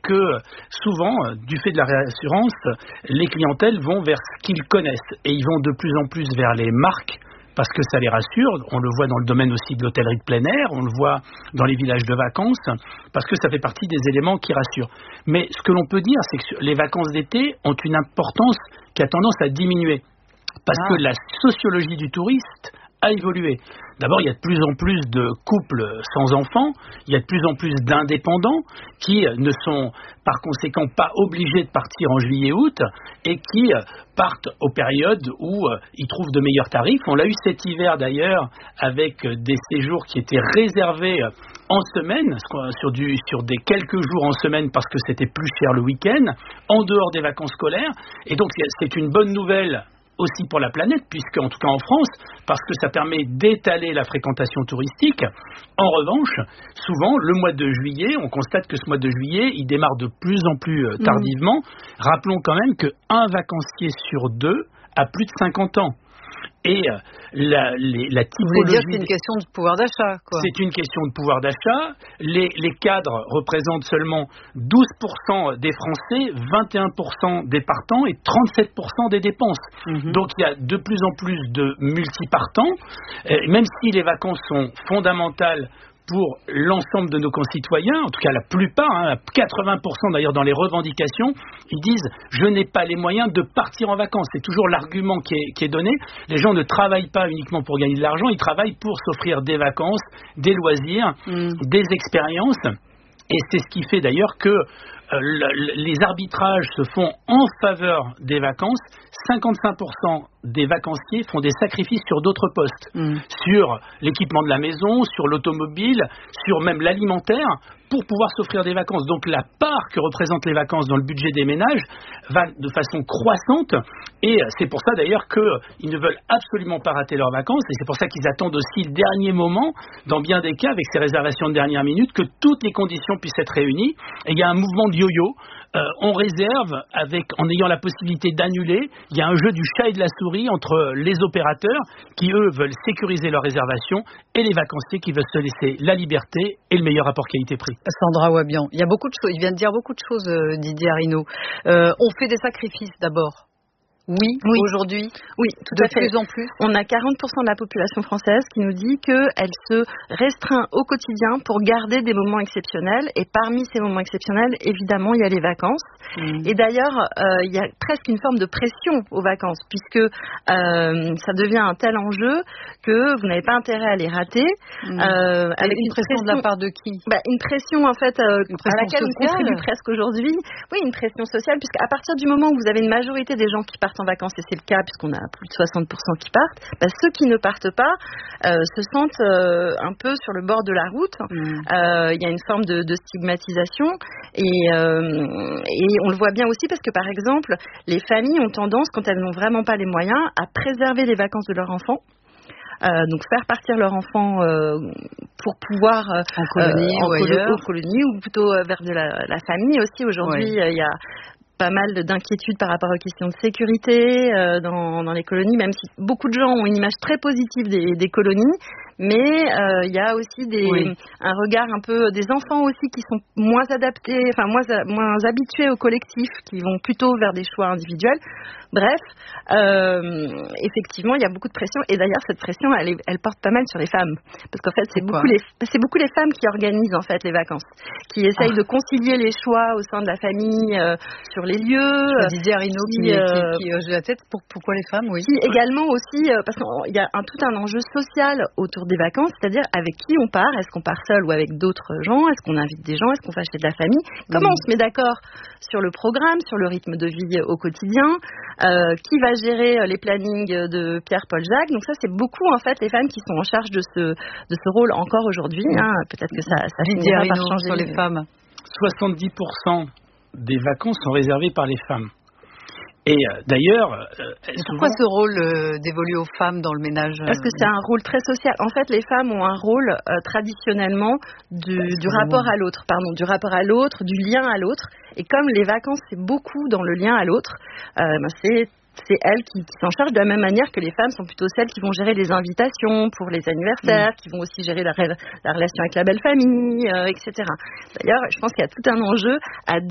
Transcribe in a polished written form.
que souvent, du fait de la réassurance, les clientèles vont vers ce qu'ils connaissent et ils vont de plus en plus vers les marques parce que ça les rassure. On le voit dans le domaine aussi de l'hôtellerie de plein air, on le voit dans les villages de vacances, parce que ça fait partie des éléments qui rassurent. Mais ce que l'on peut dire, c'est que les vacances d'été ont une importance qui a tendance à diminuer, parce que la sociologie du touriste a évolué. D'abord, il y a de plus en plus de couples sans enfants, il y a de plus en plus d'indépendants qui ne sont par conséquent pas obligés de partir en juillet-août et qui partent aux périodes où ils trouvent de meilleurs tarifs. On l'a eu cet hiver d'ailleurs avec des séjours qui étaient réservés en semaine, sur des quelques jours en semaine parce que c'était plus cher le week-end, en dehors des vacances scolaires. Et donc c'est une bonne nouvelle aussi pour la planète, puisque en tout cas en France, parce que ça permet d'étaler la fréquentation touristique. En revanche, souvent, le mois de juillet, on constate que ce mois de juillet, il démarre de plus en plus tardivement. Rappelons quand même qu'un vacancier sur deux a plus de 50 ans. Et la typologie... Vous voulez dire que c'est une question de pouvoir d'achat, quoi. C'est une question de pouvoir d'achat. Les cadres représentent seulement 12% des Français, 21% des partants et 37% des dépenses. Donc il y a de plus en plus de multipartants. Même si les vacances sont fondamentales pour l'ensemble de nos concitoyens, en tout cas la plupart, 80% d'ailleurs dans les revendications, ils disent « je n'ai pas les moyens de partir en vacances ». C'est toujours l'argument qui est donné. Les gens ne travaillent pas uniquement pour gagner de l'argent, ils travaillent pour s'offrir des vacances, des loisirs, des expériences. Et c'est ce qui fait d'ailleurs que les arbitrages se font en faveur des vacances. 55% des vacanciers font des sacrifices sur d'autres postes, sur l'équipement de la maison, sur l'automobile, sur même l'alimentaire, pour pouvoir s'offrir des vacances. Donc la part que représentent les vacances dans le budget des ménages va de façon croissante, et c'est pour ça d'ailleurs qu'ils ne veulent absolument pas rater leurs vacances, et c'est pour ça qu'ils attendent aussi le dernier moment, dans bien des cas, avec ces réservations de dernière minute, que toutes les conditions puissent être réunies. Et il y a un mouvement de yo-yo. On réserve en ayant la possibilité d'annuler. Il y a un jeu du chat et de la souris entre les opérateurs qui, eux, veulent sécuriser leurs réservations et les vacanciers qui veulent se laisser la liberté et le meilleur rapport qualité-prix. Sandra Wabian, il y a beaucoup de choses. Il vient de dire beaucoup de choses, Didier Arinault. On fait des sacrifices d'abord. Oui, aujourd'hui, tout à fait. De plus en plus. On a 40% de la population française qui nous dit qu'elle se restreint au quotidien pour garder des moments exceptionnels. Et parmi ces moments exceptionnels, évidemment, il y a les vacances. Et d'ailleurs, il y a presque une forme de pression aux vacances, puisque ça devient un tel enjeu que vous n'avez pas intérêt à les rater. Avec une pression de la part de qui ? Une pression, en fait, à laquelle on contribue presque aujourd'hui. Oui, une pression sociale, puisqu'à partir du moment où vous avez une majorité des gens qui partent en vacances, et c'est le cas puisqu'on a plus de 60% qui partent, ceux qui ne partent pas se sentent un peu sur le bord de la route. Il y a une forme de stigmatisation et on le voit bien aussi parce que par exemple les familles ont tendance, quand elles n'ont vraiment pas les moyens, à préserver les vacances de leurs enfants. Donc faire partir leur enfant pour pouvoir en colonie ou plutôt vers de la famille aussi. Aujourd'hui, il y a pas mal d'inquiétudes par rapport aux questions de sécurité dans les colonies, même si beaucoup de gens ont une image très positive des colonies, mais il y a aussi un regard un peu des enfants aussi qui sont moins adaptés, moins habitués au collectif, qui vont plutôt vers des choix individuels. Bref, effectivement, il y a beaucoup de pression, et d'ailleurs cette pression, elle porte pas mal sur les femmes, parce qu'en fait c'est beaucoup les femmes qui organisent en fait les vacances, qui essayent de concilier les choix au sein de la famille sur les lieux. Didier Arinault qui hoche la tête. Pourquoi les femmes, Qui également aussi, parce qu'il y a tout un enjeu social autour des vacances, c'est-à-dire avec qui on part, est-ce qu'on part seul ou avec d'autres gens, est-ce qu'on invite des gens, est-ce qu'on fait acheter de la famille, comment on se met d'accord sur le programme, sur le rythme de vie au quotidien, qui va gérer les plannings de Pierre-Paul Jacques. Donc ça, c'est beaucoup en fait les femmes qui sont en charge de ce rôle encore aujourd'hui. Peut-être que ça finira par changer. Sur les femmes. 70% des vacances sont réservées par les femmes. Et d'ailleurs... Pourquoi ce rôle dévolu aux femmes dans le ménage Parce que c'est un rôle très social. En fait, les femmes ont un rôle traditionnellement du rapport à l'autre, du lien à l'autre. Et comme les vacances, c'est beaucoup dans le lien à l'autre, c'est elles qui s'en chargent de la même manière que les femmes sont plutôt celles qui vont gérer les invitations pour les anniversaires, qui vont aussi gérer la relation avec la belle famille, etc. D'ailleurs, je pense qu'il y a tout un enjeu à